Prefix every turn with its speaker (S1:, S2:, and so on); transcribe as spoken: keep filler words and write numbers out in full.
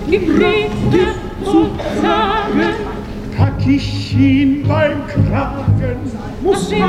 S1: ihm Rede zu sagen.
S2: Pack ich ihn beim Kragen,
S1: Muss er